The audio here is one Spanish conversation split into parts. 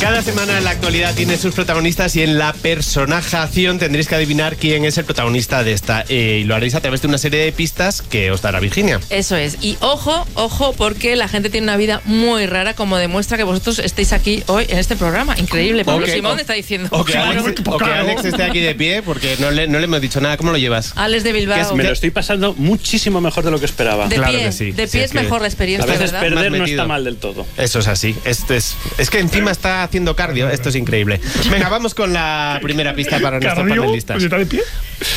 Cada semana en la actualidad tiene sus protagonistas y en la personajación tendréis que adivinar quién es el protagonista de esta. Y lo haréis a través de una serie de pistas que os dará Virginia. Eso es. Y ojo, porque la gente tiene una vida muy rara, como demuestra que vosotros estéis aquí hoy en este programa. Increíble. Pablo Simón está diciendo. O que Alex esté aquí de pie, porque no le hemos dicho nada. ¿Cómo lo llevas? Alex de Bilbao. Me lo estoy pasando muchísimo mejor de lo que esperaba. De claro pie, que sí. de pie es mejor la experiencia, a veces ¿verdad? perder no está mal del todo. Eso es así. Es que encima está haciendo cardio. Esto es increíble. Venga, vamos con la primera pista para nuestros panelistas. Pues está de pie.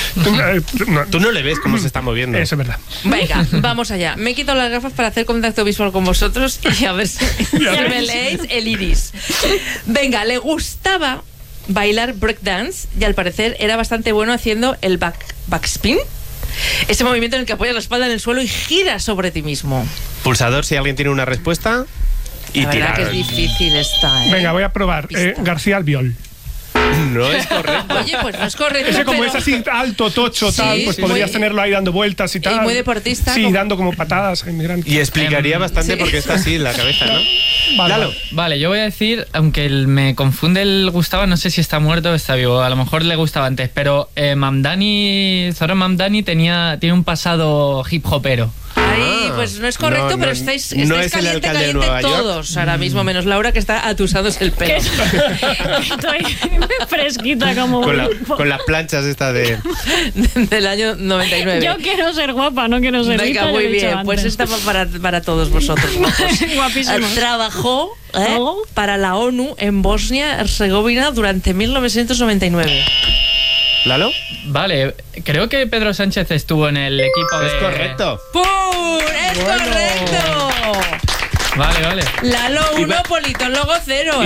Tú no le ves cómo se está moviendo. Eso es verdad. Venga, vamos allá. Me he quitado las gafas para hacer contacto visual con vosotros y a ver si me leéis el iris. Venga, le gustaba bailar breakdance y al parecer era bastante bueno haciendo el backspin. Ese movimiento en el que apoyas la espalda en el suelo y giras sobre ti mismo. Pulsador, si alguien tiene una respuesta. Y la verdad tirar. que es difícil esta, ¿eh? Venga, voy a probar. García Albiol. No es correcto. Oye, pues no es correcto. Ese como pero... es así alto, tocho, Sí, tal, pues sí, podrías muy- tenerlo ahí dando vueltas y tal. muy deportista, Sí, como- dando como patadas a inmigrantes. Y explicaría bastante sí. porque está así en la cabeza, ¿no? Vale. Lalo. Vale, yo voy a decir, aunque me confunde el Gustavo, no sé si está muerto o está vivo, a lo mejor le gustaba antes, pero Zoran Mamdani tiene un pasado hip hopero. Ahí, pues no es correcto, No, pero no, estáis no es el caliente, alcalde de caliente Nueva York. todos ahora mismo, menos Laura que está atusándose el pelo. Estoy fresquita como... Con las planchas estas de... Del año 99. Yo quiero ser guapa, no quiero ser Venga, rica, muy lo he dicho bien. Pues antes. esta va para todos vosotros. guapos. Guapísimos. Trabajó Oh. para la ONU en Bosnia-Herzegovina durante 1999. ¿Lalo? Vale, creo que Pedro Sánchez estuvo en el equipo de... Es correcto. ¡Pum! ¡Es correcto! Vale. Lalo 1, politólogo 0.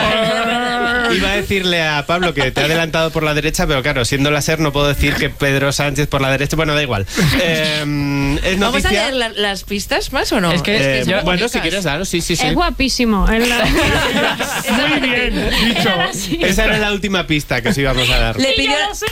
Iba a decirle a Pablo que te ha adelantado por la derecha, pero claro, siendo la SER no puedo decir que Pedro Sánchez por la derecha. Bueno, da igual. Es ¿Vamos a noticia... leer las pistas más o no? Es que son yo- muy bueno, bonitas. si quieres, claro, sí. Es guapísimo. Muy bien, dicho. Era así. Esa era la última pista que os íbamos a dar. Le Sí, pidió, yo lo sé.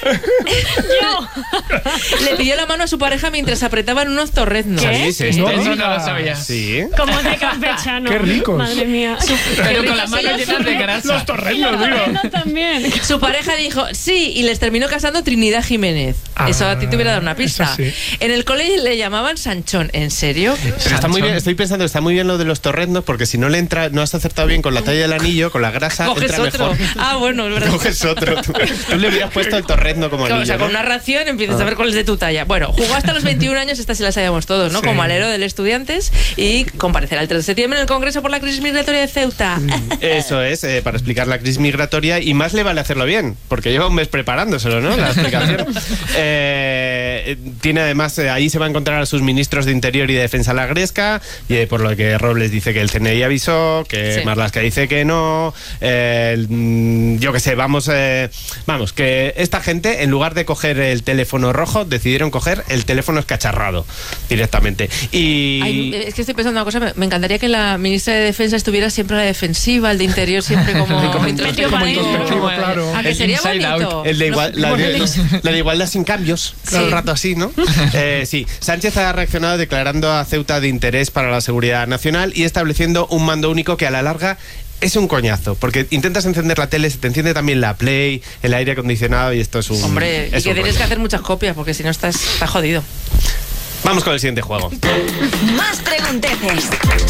Yo. le pidió la mano a su pareja mientras apretaban unos torreznos. ¿Qué? ¿Sí? ¿Es esto? Eso no lo sabía. Sí. Como de campechano. Qué ricos. Madre mía. Pero con las manos llenas de grasa. Los torrenos, digo. No, también. Su pareja dijo sí y les terminó casando Trinidad Jiménez. Eso a ti te hubiera dado una pista. eso sí. En el cole le llamaban Sanchón. ¿En serio? Pero está muy bien, estoy pensando, está muy bien lo de los torreznos, porque si no le entra, no has acertado bien con la talla del anillo, con la grasa, Coges entra otro. mejor. Ah, bueno, es verdad. Coges otro. Tú le hubieras puesto el torrezno como anillo, O sea, con ¿no? una ración empiezas a ver cuál es de tu talla. Bueno, jugó hasta los 21 años, esta sí la sabíamos todos, ¿no? Sí. Como alero del Estudiantes y comparecerá el 3 de septiembre en el Congreso por la crisis migratoria de Ceuta. Eso es, para explicar la crisis migratoria, y más le vale hacerlo bien, porque lleva un mes preparándoselo, ¿no? La explicación. Tiene además, ahí se va a encontrar a sus ministros de Interior y de Defensa la Gresca, y por lo que Robles dice que el CNI avisó, que Sí. Marlaska dice que no, yo qué sé, vamos, que esta gente, en lugar de coger el teléfono rojo, decidieron coger el teléfono escacharrado directamente. Y... Ay, es que estoy pensando una cosa, me encantaría que la ministra de Defensa estuviera siempre a la defensiva, el de Interior siempre como introspectivo, claro. ¿A que El sería inside bonito? out. El de la de igualdad sin cambios, todo el rato así, ¿no? Sí, Sánchez ha reaccionado declarando a Ceuta de interés para la seguridad nacional y estableciendo un mando único que a la larga es un coñazo, porque intentas encender la tele, se te enciende también la Play, el aire acondicionado y esto es un... Hombre, y es que un tienes rollo. que hacer muchas copias porque si no estás jodido. Vamos con el siguiente juego. Más pregunteces.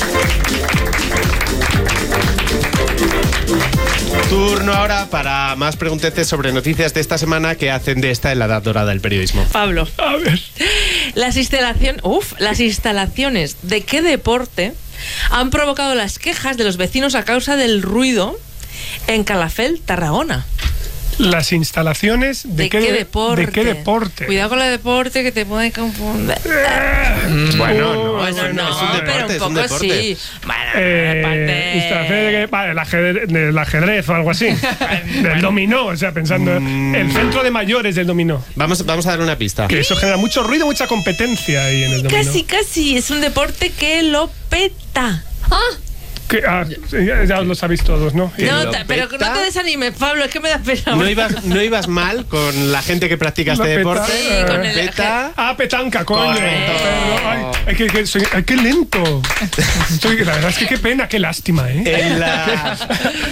Turno ahora para más pregunteces sobre noticias de esta semana que hacen de esta en la edad dorada del periodismo. Pablo, A ver. las instalaciones de qué deporte han provocado las quejas de los vecinos a causa del ruido en Calafell, Tarragona? Las instalaciones ¿De qué deporte? ¿De qué deporte? Cuidado con el deporte que te puede confundir. Bueno, no, Bueno, es un no, deporte, pero un es un poco deporte. sí. Bueno, Instalaciones de que- vale, del ajedrez o algo así. Del dominó, o sea, pensando. El centro de mayores del dominó. Vamos a dar una pista. Que eso genera mucho ruido, mucha competencia ahí en el dominó. Casi. Es un deporte que lo peta. Sí, ya lo sabéis todos, ¿no? Que No, lo pero peta. no te desanimes, Pablo, es que me da pena. No ibas mal con la gente que practica este Lo peta. deporte. Sí, con el- Ah, petanca, coño. Correcto. Ay, qué lento. La verdad es que qué pena, qué lástima, ¿eh? En la,